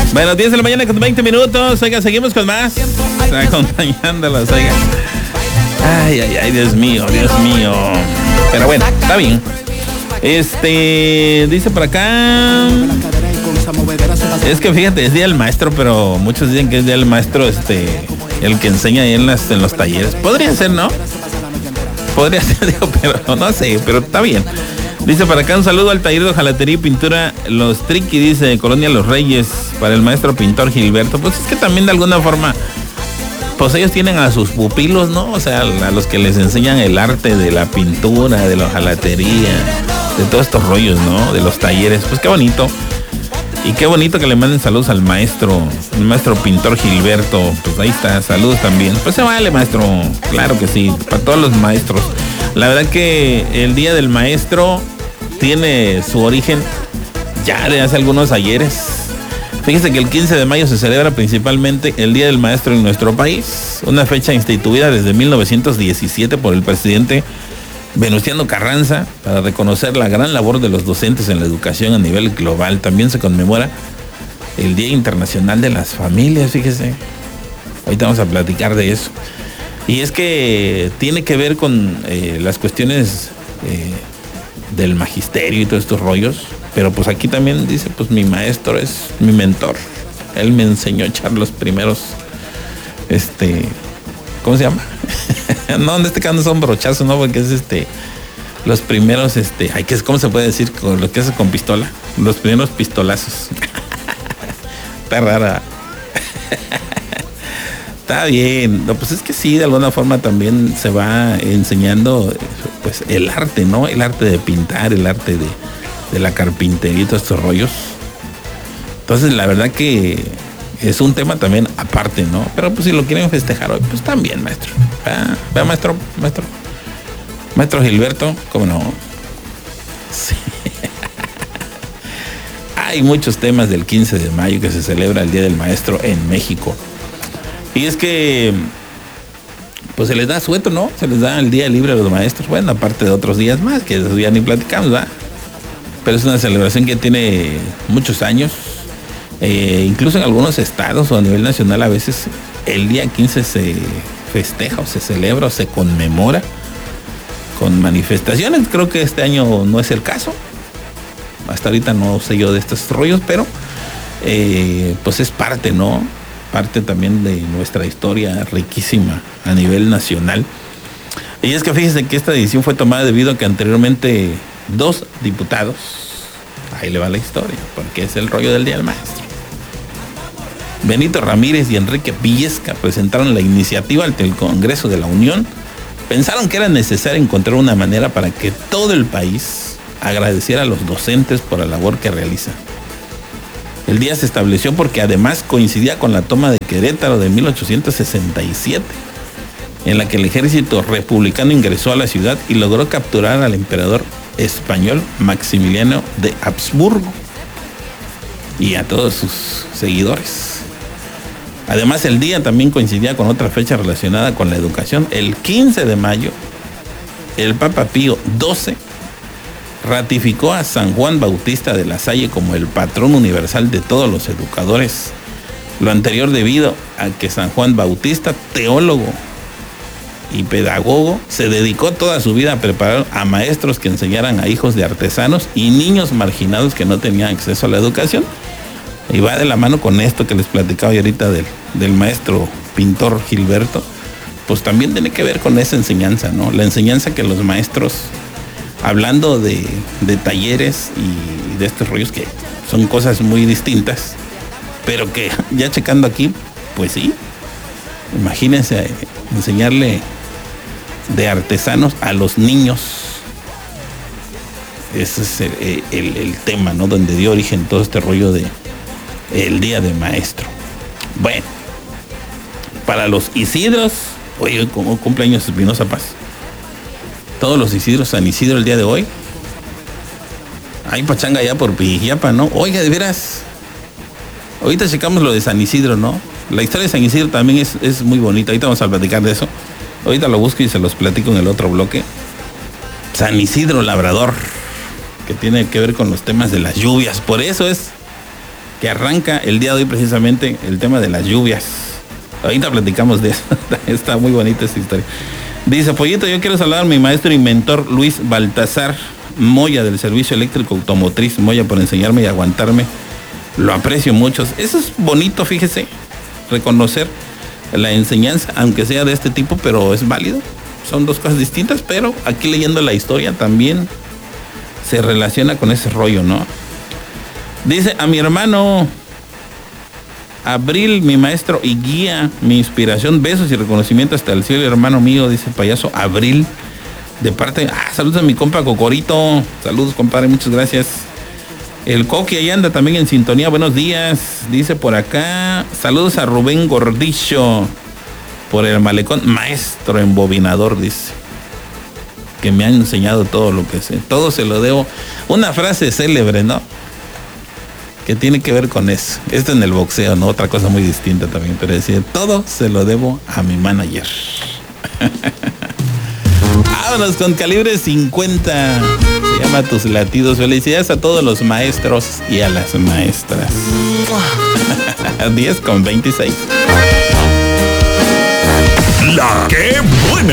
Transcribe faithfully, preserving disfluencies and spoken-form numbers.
Bueno, diez de la mañana con veinte minutos. Oiga, seguimos con más. Acompañándolos, oiga. Ay, ay, ay, Dios mío, Dios mío. Pero bueno, está bien. Este, dice por acá. Es que fíjate, es Día del Maestro, pero muchos dicen que es Día del Maestro, este, el que enseña ahí en, las, en los talleres. Podría ser, ¿no? Podría ser, digo, pero no sé, pero está bien. Dice para acá un saludo al taller de hojalatería y pintura Los Triqui, dice Colonia Los Reyes, para el maestro pintor Gilberto. Pues es que también de alguna forma, pues ellos tienen a sus pupilos, ¿no? O sea, a los que les enseñan el arte de la pintura, de la hojalatería, de todos estos rollos, ¿no? De los talleres. Pues qué bonito. Y qué bonito que le manden saludos al maestro, el maestro pintor Gilberto. Pues ahí está, saludos también. Pues se vale, maestro, claro que sí, para todos los maestros. La verdad que el Día del Maestro tiene su origen ya de hace algunos ayeres. Fíjese que el quince de mayo se celebra principalmente el Día del Maestro en nuestro país, una fecha instituida desde mil novecientos diecisiete por el presidente Venustiano Carranza para reconocer la gran labor de los docentes en la educación a nivel global. También se conmemora el Día Internacional de las Familias, fíjese. Ahorita vamos a platicar de eso. Y es que tiene que ver con eh, las cuestiones eh, del magisterio y todos estos rollos. Pero pues aquí también dice, pues mi maestro es mi mentor. Él me enseñó a echar los primeros, este, ¿cómo se llama? No, en este caso no son brochazos, ¿no? Porque es este, los primeros, este, ay, ¿cómo se puede decir? Con lo que hace con pistola. Los primeros pistolazos. Está rara. Está bien. No, pues es que sí, de alguna forma también se va enseñando, pues, el arte, ¿no? El arte de pintar, el arte de, de la carpintería y todos estos rollos. Entonces, la verdad que es un tema también aparte, ¿no? Pero pues si lo quieren festejar hoy, pues también, maestro. Vea, vea maestro, maestro. Maestro Gilberto, ¿cómo no? Sí. Hay muchos temas del quince de mayo que se celebra el Día del Maestro en México. Y es que, pues se les da asueto, ¿no? Se les da el día libre a los maestros. Bueno, aparte de otros días más, que ya ni platicamos, ¿verdad? Pero es una celebración que tiene muchos años. Eh, incluso en algunos estados o a nivel nacional a veces el día quince se festeja o se celebra o se conmemora con manifestaciones. Creo que este año no es el caso. Hasta ahorita no sé yo de estos rollos, pero eh, pues es parte, ¿no? Parte también de nuestra historia riquísima a nivel nacional. Y es que fíjense que esta decisión fue tomada debido a que anteriormente dos diputados, ahí le va la historia, porque es el rollo del Día del Maestro, Benito Ramírez y Enrique Villesca, presentaron la iniciativa ante el Congreso de la Unión. Pensaron que era necesario encontrar una manera para que todo el país agradeciera a los docentes por la labor que realizan. El día se estableció porque además coincidía con la toma de Querétaro de mil ochocientos sesenta y siete, en la que el ejército republicano ingresó a la ciudad y logró capturar al emperador español Maximiliano de Habsburgo y a todos sus seguidores. Además, el día también coincidía con otra fecha relacionada con la educación. El quince de mayo, el Papa Pío doce ratificó a San Juan Bautista de la Salle como el patrón universal de todos los educadores. Lo anterior debido a que San Juan Bautista, teólogo y pedagogo, se dedicó toda su vida a preparar a maestros que enseñaran a hijos de artesanos y niños marginados que no tenían acceso a la educación. Y va de la mano con esto que les platicaba ahorita del, del maestro pintor Gilberto. Pues también tiene que ver con esa enseñanza, ¿no? La enseñanza que los maestros, hablando de, de talleres y de estos rollos que son cosas muy distintas, pero que ya checando aquí, pues sí, imagínense enseñarle de artesanos a los niños. Ese es el, el, el tema, ¿no? Donde dio origen todo este rollo de el Día de Maestro. Bueno, para los Isidros, oye, como cumpleaños Espinosa Paz. Todos los Isidros, San Isidro el día de hoy. Hay pachanga ya por Pijiapa, ¿no? Oiga, de veras. Ahorita checamos lo de San Isidro, ¿no? La historia de San Isidro también es, es muy bonita. Ahorita vamos a platicar de eso. Ahorita lo busco y se los platico en el otro bloque. San Isidro Labrador, que tiene que ver con los temas de las lluvias. Por eso es que arranca el día de hoy precisamente el tema de las lluvias. Ahorita platicamos de eso. Está muy bonita esta historia. Dice, Pollito, yo quiero saludar a mi maestro y mentor Luis Baltasar Moya del Servicio Eléctrico Automotriz Moya por enseñarme y aguantarme. Lo aprecio mucho. Eso es bonito, fíjese, reconocer la enseñanza, aunque sea de este tipo, pero es válido. Son dos cosas distintas, pero aquí leyendo la historia también se relaciona con ese rollo, ¿no? Dice, a mi hermano Abril, mi maestro y guía, mi inspiración, besos y reconocimiento hasta el cielo, hermano mío, dice el payaso Abril, de parte, ah, saludos a mi compa Cocorito, saludos compadre, muchas gracias. El Coqui ahí anda también en sintonía, buenos días, dice por acá, saludos a Rubén Gordillo, por el malecón, maestro embobinador, dice, que me han enseñado todo lo que sé, todo se lo debo, una frase célebre, ¿no? Que tiene que ver con eso. Esto en el boxeo, ¿no? Otra cosa muy distinta también, pero decir, todo se lo debo a mi manager. Vámonos con Calibre cincuenta. Se llama Tus Latidos. Felicidades a todos los maestros y a las maestras. diez con veintiséis. La que